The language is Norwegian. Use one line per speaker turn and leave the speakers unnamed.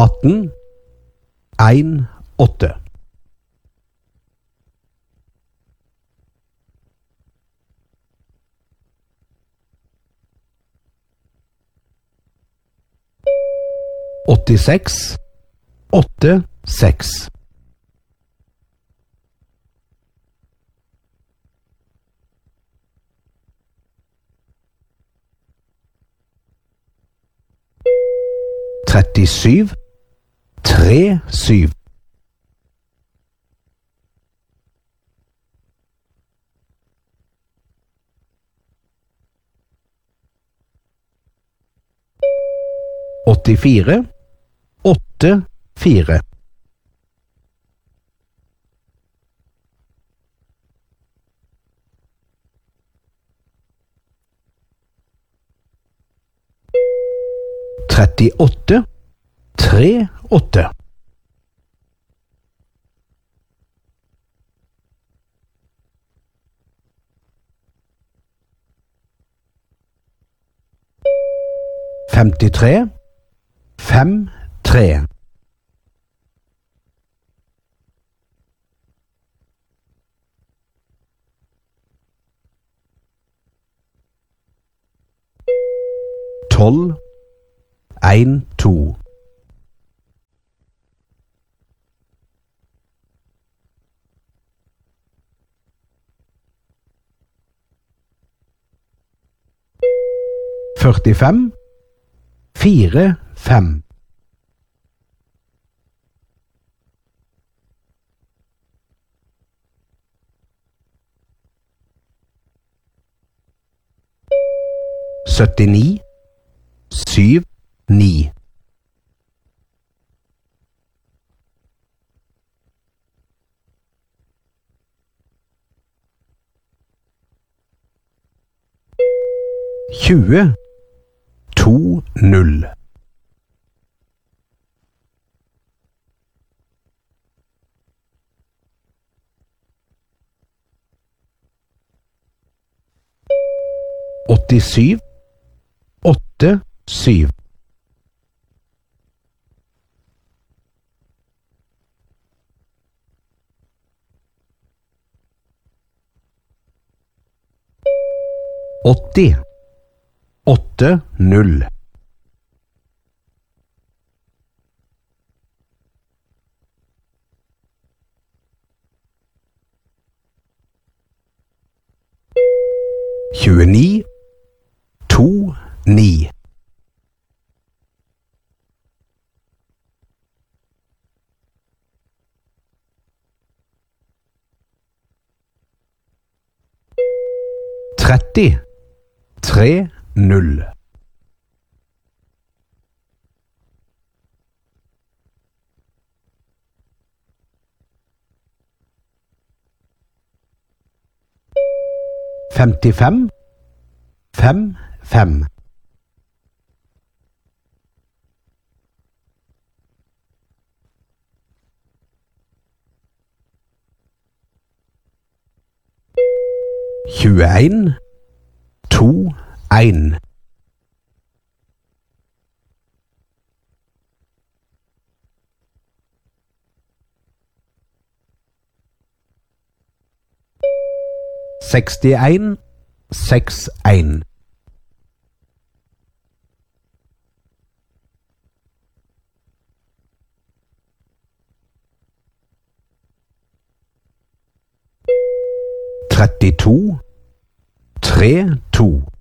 18 1 8. Åttiseks, åtte, seks. Trettisju, tre, syv. Åttifire, åtte, fire. Trettiåtte, tre, åtte. Femtitre, fem, tre. Tolv, en, to. Førtifem, fire, fem. Syttini, syv, ni. Tjue, to, null. Åttisyv, åtte, syv. Åtti, åtte, null. Tjueni, to, ni. Tretti, tre, null. Femtifem, fem, fem. Tjueen, to, en. Sekstien, seks, en. Trettito, tre, to.